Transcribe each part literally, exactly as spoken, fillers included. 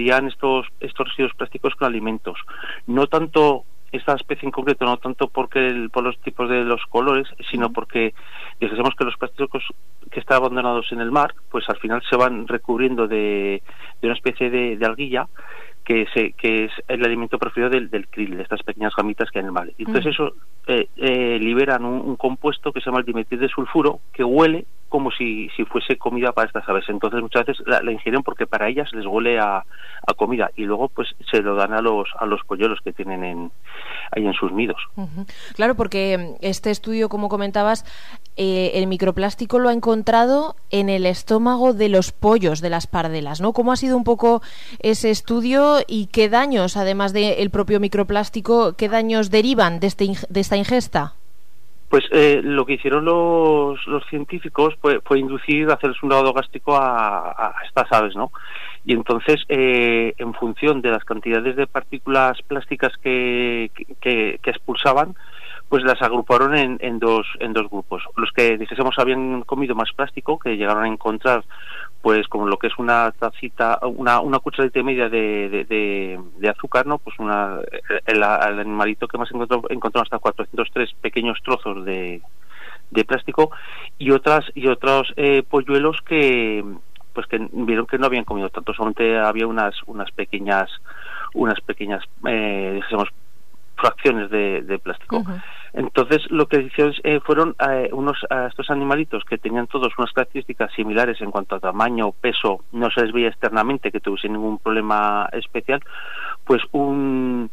confundían estos, estos residuos plásticos con alimentos. No tanto esta especie en concreto, no tanto porque el, por los tipos de los colores, sino uh-huh. porque dijésemos que los plásticos que están abandonados en el mar, pues al final se van recubriendo de, de una especie de, de alguilla, que, se, que es el alimento preferido del, del krill, de estas pequeñas gamitas que hay en el mar. Y entonces uh-huh. eso eh, eh, liberan un, un compuesto que se llama el dimetil de sulfuro, que huele como si, si fuese comida para estas aves. Entonces muchas veces la, la ingieren porque para ellas les huele a, a comida, y luego pues se lo dan a los a los polluelos que tienen en, ahí en sus nidos. Uh-huh. Claro, porque este estudio, como comentabas, eh, el microplástico lo ha encontrado en el estómago de los pollos de las pardelas, ¿no? ¿Cómo ha sido un poco ese estudio y qué daños, además del propio microplástico, qué daños derivan de, este, de esta ingesta? Pues eh, lo que hicieron los, los científicos fue, fue inducir, hacerles un lavado gástrico a, a estas aves, ¿no? Y entonces, eh, en función de las cantidades de partículas plásticas que, que, que expulsaban, pues las agruparon en, en dos en dos grupos. Los que, dijésemos, habían comido más plástico, que llegaron a encontrar, pues como lo que es una tacita, una, una cucharadita y media de, de, de, de azúcar, ¿no? Pues una, el, el animalito que más encontró, encontró hasta cuatrocientos tres pequeños trozos de, de plástico, y otras y otros eh, polluelos que pues que vieron que no habían comido tanto, solamente había unas unas pequeñas unas pequeñas eh, dijésemos fracciones de, de plástico. Uh-huh. Entonces lo que hicieron eh, fueron eh, unos a estos animalitos que tenían todos unas características similares en cuanto a tamaño, peso, no se les veía externamente que tuviesen ningún problema especial, pues un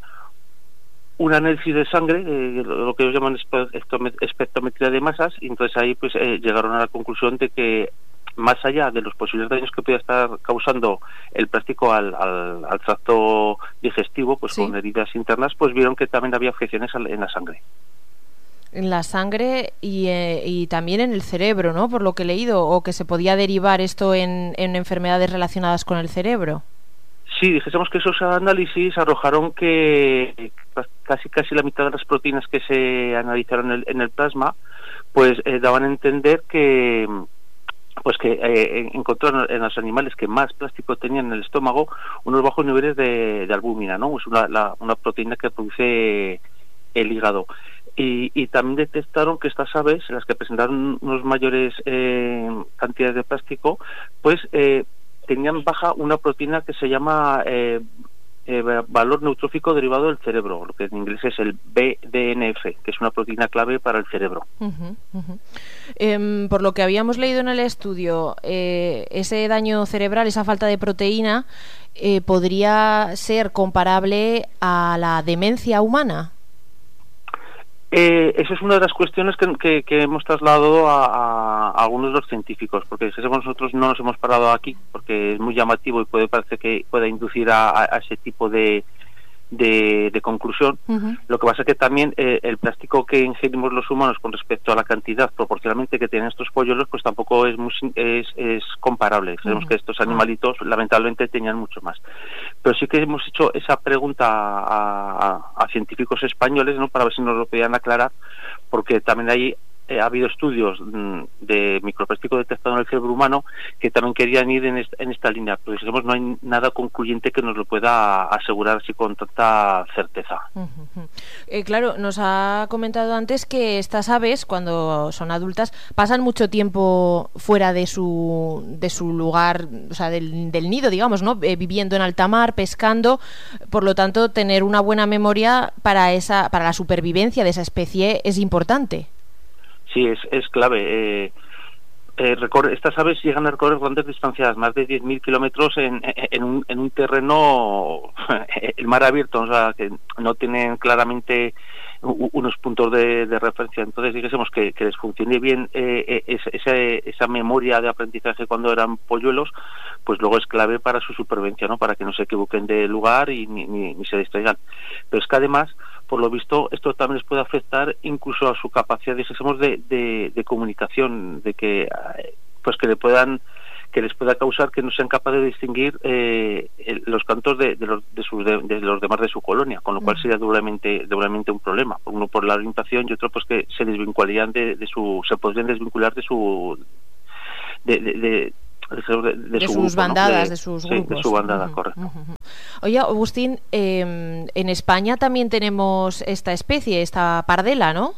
un análisis de sangre, eh, lo que ellos llaman espectrometría de masas, y entonces ahí pues eh, llegaron a la conclusión de que más allá de los posibles daños que pueda estar causando el plástico al, al, al tracto digestivo, pues sí, con heridas internas, pues vieron que también había afecciones en la sangre. En la sangre y, eh, y también en el cerebro, ¿no? Por lo que he leído, o que se podía derivar esto en, en enfermedades relacionadas con el cerebro. Sí, dijésemos que esos análisis arrojaron que casi casi la mitad de las proteínas que se analizaron en el, en el plasma, pues eh, daban a entender que pues que eh, encontraron en los animales que más plástico tenían en el estómago unos bajos niveles de, de albúmina, ¿no? Es una, la, una proteína que produce el hígado. Y, y también detectaron que estas aves, las que presentaron unos mayores eh, cantidades de plástico, pues eh, tenían baja una proteína que se llama eh, eh, valor neutrófico derivado del cerebro, lo que en inglés es el B D N F, que es una proteína clave para el cerebro. Uh-huh, uh-huh. Eh, por lo que habíamos leído en el estudio, eh, ese daño cerebral, esa falta de proteína, eh, ¿podría ser comparable a la demencia humana? Eh, esa es una de las cuestiones que, que, que hemos trasladado a, a, a algunos de los científicos, porque nosotros no nos hemos parado aquí, porque es muy llamativo y puede parecer que pueda inducir a, a ese tipo de, de, de conclusión. Uh-huh. Lo que pasa es que también eh, el plástico que ingerimos los humanos con respecto a la cantidad proporcionalmente que tienen estos polluelos, pues tampoco es muy, es, es comparable. Uh-huh. Sabemos que estos animalitos lamentablemente tenían mucho más. Pero sí que hemos hecho esa pregunta a, a, a científicos españoles, ¿no? Para ver si nos lo podían aclarar, porque también hay Eh, ha habido estudios mm, de microplástico detectado en el cerebro humano que también querían ir en, est en esta línea, pero digamos, no hay nada concluyente que nos lo pueda asegurar así con tanta certeza. Uh-huh. Eh, claro, nos ha comentado antes que estas aves, cuando son adultas, pasan mucho tiempo fuera de su de su lugar, o sea, del, del nido, digamos, ¿no? Eh, viviendo en alta mar, pescando, por lo tanto, tener una buena memoria para esa para la supervivencia de esa especie es importante. Sí, es, es clave. Eh, eh, recorre, estas aves llegan a recorrer grandes distancias, más de diez mil kilómetros en, en, un, en un terreno, el mar abierto, o sea, que no tienen claramente unos puntos de, de referencia. Entonces, dijésemos que, que les funcione bien eh, esa, esa, esa memoria de aprendizaje cuando eran polluelos, pues luego es clave para su supervivencia, ¿no? Para que no se equivoquen de lugar y ni, ni, ni se distraigan. Pero es que además, por lo visto, esto también les puede afectar incluso a su capacidad, dijésemos, de, de, de comunicación, de que pues que le puedan que les pueda causar que no sean capaces de distinguir eh, el, los cantos de, de, los, de, sus, de, de los demás de su colonia, con lo cual sería doblemente doblemente un problema, uno por la orientación y otro pues que se desvincularían de, de su se podrían desvincular de su de, de, de de, de, de su sus grupo, bandadas, ¿no? de, de sus sí, grupos. de su bandada, Uh-huh, correcto. uh-huh. Oye, Agustín, eh, en España también tenemos esta especie, esta pardela, ¿no?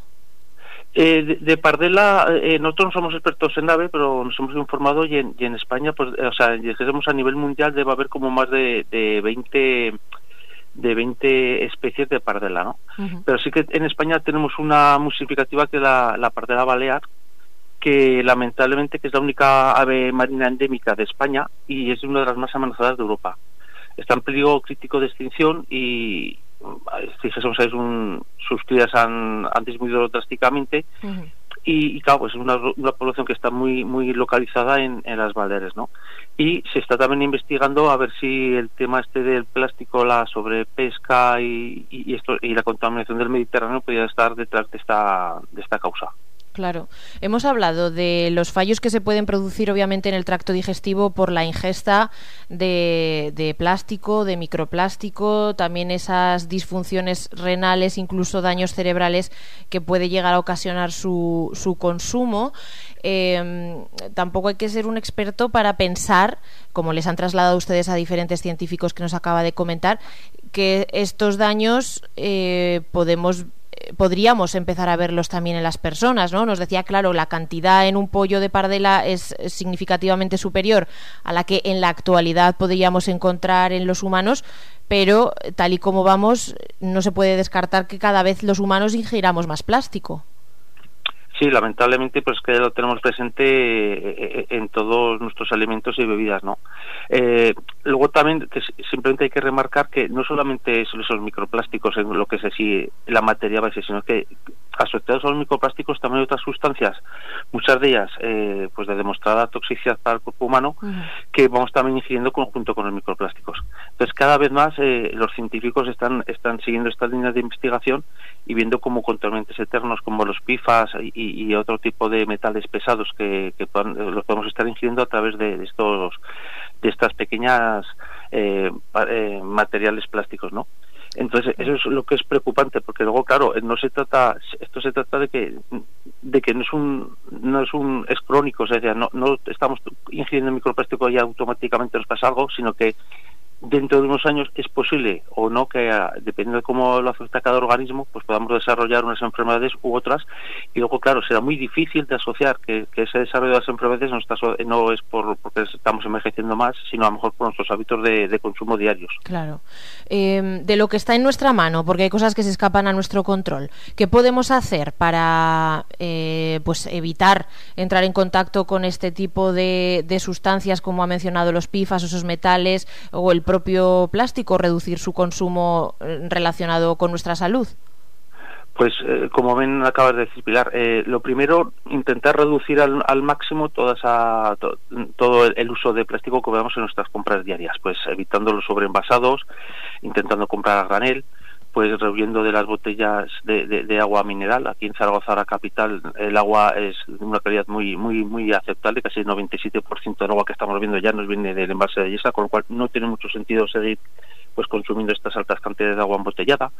Eh, de, de pardela, eh, nosotros no somos expertos en ave, pero nos hemos informado y en, y en España, pues, eh, o sea, dijésemos a nivel mundial debe haber como más de, de veinte de veinte especies de pardela, ¿no? Uh-huh. Pero sí que en España tenemos una muy significativa que es la, la pardela balear, que lamentablemente que es la única ave marina endémica de España y es una de las más amenazadas de Europa. Está en peligro crítico de extinción y dijésemos es un, sus crías han, han disminuido drásticamente. Uh-huh. y, y claro, pues es una, una población que está muy muy localizada en, en las Baleares, ¿no? Y se está también investigando a ver si el tema este del plástico, la sobrepesca y, y, y esto y la contaminación del Mediterráneo podría estar detrás de esta de esta causa. Claro. Hemos hablado de los fallos que se pueden producir obviamente en el tracto digestivo por la ingesta de, de plástico, de microplástico, también esas disfunciones renales, incluso daños cerebrales que puede llegar a ocasionar su, su consumo. Eh, tampoco hay que ser un experto para pensar, como les han trasladado ustedes a diferentes científicos que nos acaba de comentar, que estos daños eh, podemos podríamos empezar a verlos también en las personas, ¿no? Nos decía, claro, la cantidad en un pollo de pardela es significativamente superior a la que en la actualidad podríamos encontrar en los humanos, pero tal y como vamos, no se puede descartar que cada vez los humanos ingiramos más plástico. Sí, lamentablemente, pues que lo tenemos presente en todos nuestros alimentos y bebidas, ¿no? Eh, luego también que simplemente hay que remarcar que no solamente son esos microplásticos en lo que es así la materia base, sino que asociados a los microplásticos también hay otras sustancias, muchas de ellas eh, pues de demostrada toxicidad para el cuerpo humano, uh-huh. que vamos también ingiriendo junto con los microplásticos. Entonces cada vez más eh, los científicos están están siguiendo estas líneas de investigación y viendo cómo contaminantes eternos como los P F A S y y otro tipo de metales pesados que, que puedan, los podemos estar ingiriendo a través de, de estos de estas pequeñas eh, eh, materiales plásticos, ¿no? Entonces eso es lo que es preocupante, porque luego claro no se trata esto se trata de que de que no es un no es un es crónico, o sea, no no estamos ingiriendo microplástico y automáticamente nos pasa algo, sino que dentro de unos años es posible o no que, dependiendo de cómo lo afecta cada organismo, pues podamos desarrollar unas enfermedades u otras, y luego claro será muy difícil de asociar que, que ese desarrollo de las enfermedades no, está, no es por porque estamos envejeciendo más, sino a lo mejor por nuestros hábitos de, de consumo diarios. Claro. Eh, de lo que está en nuestra mano, porque hay cosas que se escapan a nuestro control, ¿qué podemos hacer para eh, pues evitar entrar en contacto con este tipo de, de sustancias, como ha mencionado los P F A S, esos metales o el propio plástico, reducir su consumo relacionado con nuestra salud? Pues eh, como ven, acabas de decir, Pilar, eh, lo primero, intentar reducir al, al máximo toda esa, to, todo el, el uso de plástico que veamos en nuestras compras diarias, pues evitando los sobreenvasados, intentando comprar a granel, pues rehubiendo de las botellas de, de, de agua mineral. Aquí en Zaragoza, la capital, el agua es de una calidad muy muy muy aceptable, casi el noventa y siete por ciento del agua que estamos bebiendo ya nos viene del envase de Yesa, con lo cual no tiene mucho sentido seguir pues consumiendo estas altas cantidades de agua embotellada.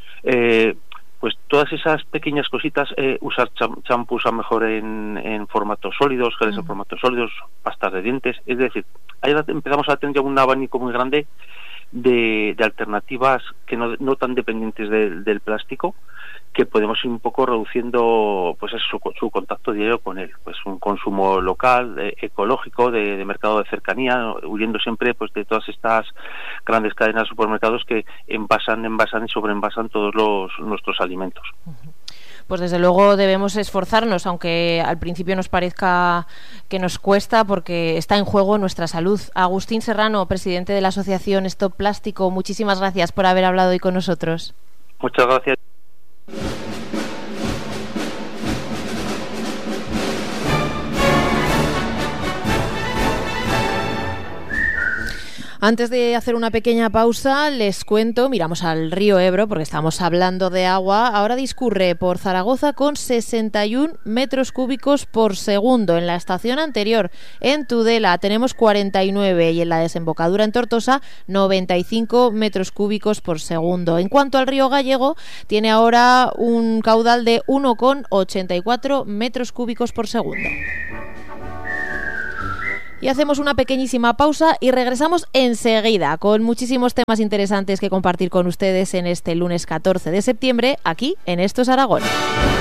Eh, pues todas esas pequeñas cositas, eh, usar champús a mejor en, en formatos sólidos, geles uh-huh. en formatos sólidos, pastas de dientes, es decir, ahí empezamos a tener ya un abanico muy grande de, de alternativas que no, no tan dependientes de, del plástico, que podemos ir un poco reduciendo pues su, su contacto diario con él, pues un consumo local, eh, ecológico, de, de mercado de cercanía, huyendo siempre pues de todas estas grandes cadenas de supermercados que envasan, envasan y sobreenvasan todos los nuestros alimentos. Pues desde luego debemos esforzarnos, aunque al principio nos parezca que nos cuesta, porque está en juego nuestra salud. Agustín Serrano, presidente de la asociación Stop Plástico, muchísimas gracias por haber hablado hoy con nosotros. Muchas gracias. Antes de hacer una pequeña pausa, les cuento, miramos al río Ebro, porque estamos hablando de agua. Ahora discurre por Zaragoza con sesenta y un metros cúbicos por segundo. En la estación anterior, en Tudela, tenemos cuarenta y nueve y en la desembocadura en Tortosa, noventa y cinco metros cúbicos por segundo. En cuanto al río Gallego, tiene ahora un caudal de uno coma ochenta y cuatro metros cúbicos por segundo. Y hacemos una pequeñísima pausa y regresamos enseguida con muchísimos temas interesantes que compartir con ustedes en este lunes catorce de septiembre aquí en Esto es Aragón.